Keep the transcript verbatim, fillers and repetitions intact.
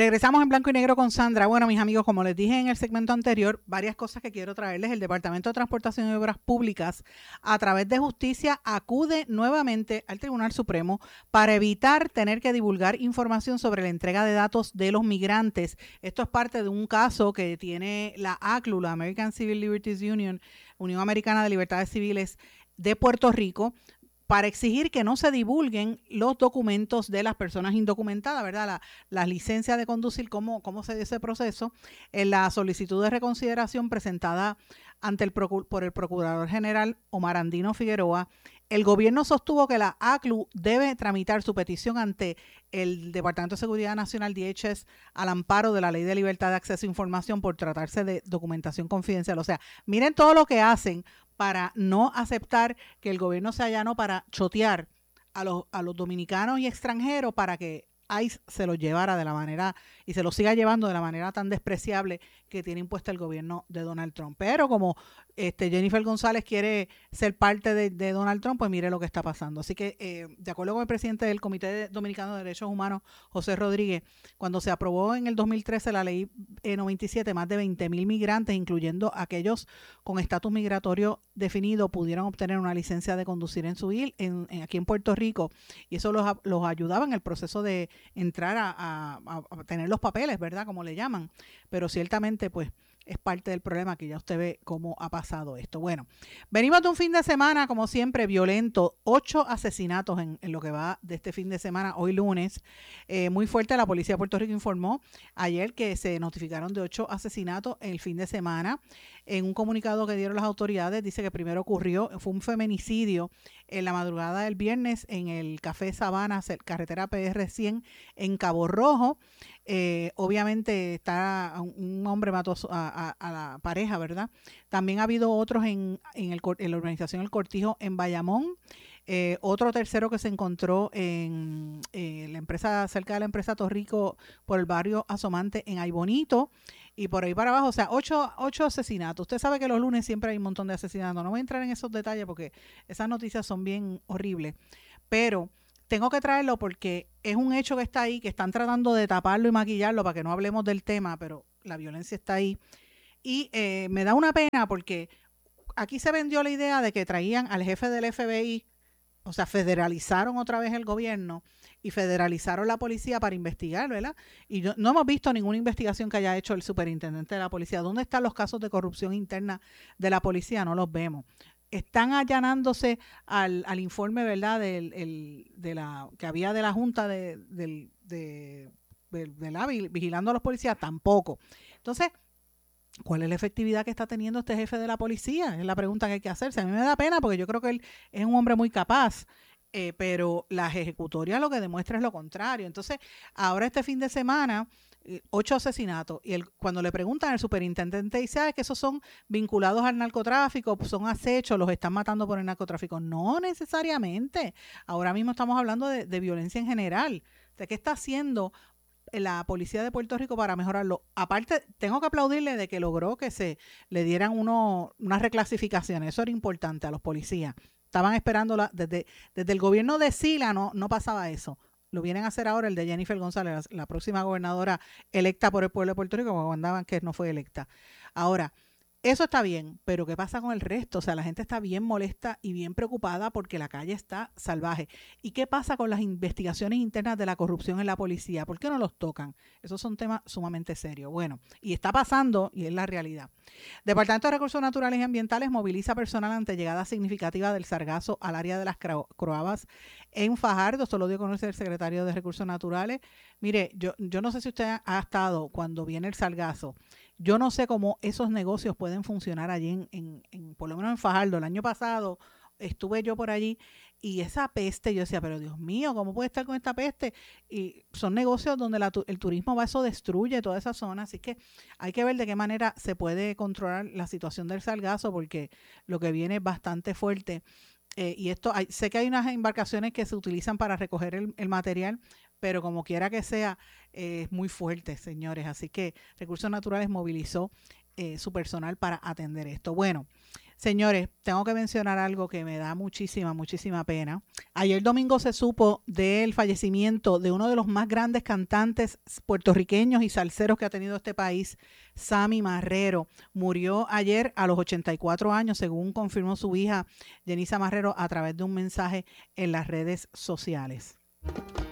Regresamos en blanco y negro con Sandra. Bueno, mis amigos, como les dije en el segmento anterior, varias cosas que quiero traerles. El Departamento de Transportación y Obras Públicas, a través de justicia, acude nuevamente al Tribunal Supremo para evitar tener que divulgar información sobre la entrega de datos de los migrantes. Esto es parte de un caso que tiene la A C L U, la American Civil Liberties Union, Unión Americana de Libertades Civiles de Puerto Rico, para exigir que no se divulguen los documentos de las personas indocumentadas, ¿verdad? La, las licencias de conducir, cómo, cómo se dio ese proceso. En la solicitud de reconsideración presentada ante el procu- por el Procurador General Omar Andino Figueroa, el gobierno sostuvo que la A C L U debe tramitar su petición ante el Departamento de Seguridad Nacional, D H S, al amparo de la Ley de Libertad de Acceso a Información por tratarse de documentación confidencial. O sea, miren todo lo que hacen para no aceptar que el gobierno se allanó para chotear a los, a los dominicanos y extranjeros para que ICE se los llevara de la manera y se los siga llevando de la manera tan despreciable que tiene impuesta el gobierno de Donald Trump. Pero como este Jennifer González quiere ser parte de, de Donald Trump, pues mire lo que está pasando. Así que, eh, de acuerdo con el presidente del Comité Dominicano de Derechos Humanos, José Rodríguez, cuando se aprobó en el dos mil trece la ley eh, noventa y siete, más de veinte mil migrantes, incluyendo aquellos con estatus migratorio definido, pudieron obtener una licencia de conducir en su isla, en, en, aquí en Puerto Rico, y eso los, los ayudaba en el proceso de entrar a, a, a tener los papeles, ¿verdad? Como le llaman. Pero ciertamente, pues, es parte del problema que ya usted ve cómo ha pasado esto. Bueno, venimos de un fin de semana, como siempre, violento. Ocho asesinatos en, en lo que va de este fin de semana, hoy lunes. Eh, muy fuerte, la Policía de Puerto Rico informó ayer que se notificaron de ocho asesinatos el fin de semana. En un comunicado que dieron las autoridades, dice que primero ocurrió, fue un feminicidio en la madrugada del viernes en el Café Sabana, carretera P R cien, en Cabo Rojo. Eh, obviamente está un hombre mató a, a, a la pareja, ¿verdad? También ha habido otros en, en, el, en la organización El Cortijo en Bayamón. Eh, otro tercero que se encontró en eh, la empresa, cerca de la empresa Torrico, por el barrio Asomante en Aybonito, y por ahí para abajo. O sea, ocho, ocho asesinatos. Usted sabe que los lunes siempre hay un montón de asesinatos. No voy a entrar en esos detalles porque esas noticias son bien horribles, pero tengo que traerlo porque es un hecho que está ahí, que están tratando de taparlo y maquillarlo para que no hablemos del tema, pero la violencia está ahí. Y eh, me da una pena porque aquí se vendió la idea de que traían al jefe del F B I, o sea, federalizaron otra vez el gobierno y federalizaron la policía para investigar, ¿verdad? Y yo, no hemos visto ninguna investigación que haya hecho el superintendente de la policía. ¿Dónde están los casos de corrupción interna de la policía? No los vemos. Están allanándose al, al informe, ¿verdad?, del, el, de la, que había de la Junta de, de, de, de, de la vigilando a los policías, tampoco. Entonces, ¿cuál es la efectividad que está teniendo este jefe de la policía? Es la pregunta que hay que hacerse. A mí me da pena porque yo creo que él es un hombre muy capaz, eh, pero las ejecutorias lo que demuestra es lo contrario. Entonces, ahora este fin de semana, eh, ocho asesinatos, y él, cuando le preguntan al superintendente, dice, ah, que esos son vinculados al narcotráfico, son acechos, los están matando por el narcotráfico. No necesariamente. Ahora mismo estamos hablando de, de violencia en general. ¿De qué está haciendo la policía de Puerto Rico para mejorarlo? Aparte, tengo que aplaudirle de que logró que se le dieran uno, unas reclasificaciones. Eso era importante a los policías. Estaban esperando, la, desde, desde el gobierno de Sila no, no pasaba eso. Lo vienen a hacer ahora el de Jennifer González, la, la próxima gobernadora electa por el pueblo de Puerto Rico, cuando andaban que no fue electa. Ahora, eso está bien, pero ¿qué pasa con el resto? O sea, la gente está bien molesta y bien preocupada porque la calle está salvaje. ¿Y qué pasa con las investigaciones internas de la corrupción en la policía? ¿Por qué no los tocan? Esos son temas sumamente serios. Bueno, y está pasando y es la realidad. Departamento de Recursos Naturales y Ambientales moviliza personal ante llegada significativa del sargazo al área de las Croabas en Fajardo. Esto lo dio a conocer el secretario de Recursos Naturales. Mire, yo, yo no sé si usted ha estado cuando viene el sargazo. Yo no sé cómo esos negocios pueden funcionar allí, en, en, en, por lo menos en Fajardo. El año pasado estuve yo por allí y esa peste, yo decía, pero Dios mío, ¿cómo puede estar con esta peste? Y son negocios donde la, el turismo va, eso destruye toda esa zona, así que hay que ver de qué manera se puede controlar la situación del sargazo, porque lo que viene es bastante fuerte. Eh, y esto, hay, sé que hay unas embarcaciones que se utilizan para recoger el, el material, pero como quiera que sea, eh, es muy fuerte, señores. Así que Recursos Naturales movilizó eh, su personal para atender esto. Bueno, Señores, tengo que mencionar algo que me da muchísima, muchísima pena. Ayer domingo se supo del fallecimiento de uno de los más grandes cantantes puertorriqueños y salseros que ha tenido este país, Sammy Marrero. Murió ayer a los ochenta y cuatro años, según confirmó su hija, Jenisa Marrero, a través de un mensaje en las redes sociales.